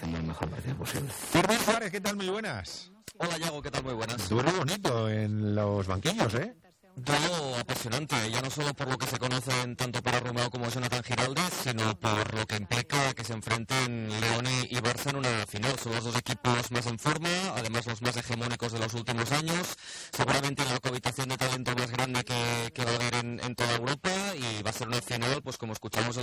con el mejor precio posible. Luis Suárez, ¿qué tal? Muy buenas. Hola, Yago, ¿qué tal? Muy buenas. Duelo bonito en los banquillos, ¿eh? Duelo apasionante, ya no solo por lo que se conocen tanto para Romeo como Jonathan Giraldez, sino por lo que implica que se enfrenten León y Barça en una final. Son los dos equipos más en forma, además los más hegemónicos de los últimos años, seguramente la cohabitación de talento más grande que va a haber en toda Europa, y va a ser una final, pues como escuchamos